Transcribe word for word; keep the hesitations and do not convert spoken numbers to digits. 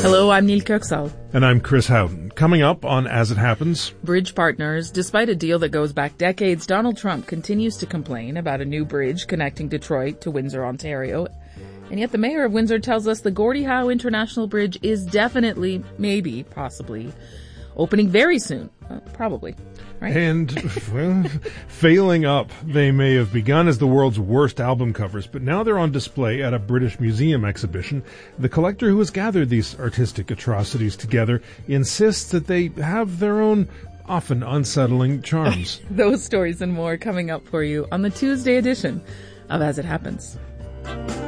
Hello, I'm Neil Kirksall. And I'm Chris Houghton. Coming up on As It Happens. Bridge partners. Despite a deal that goes back decades, Donald Trump continues to complain about a new bridge connecting Detroit to Windsor, Ontario. And yet the mayor of Windsor tells us the Gordie Howe International Bridge is definitely, maybe, possibly, opening very soon. Uh, probably. Right? And, well, failing up, they may have begun as the world's worst album covers, but now they're on display at a British Museum exhibition. The collector who has gathered these artistic atrocities together insists that they have their own often unsettling charms. Those stories and more coming up for you on the Tuesday edition of As It Happens.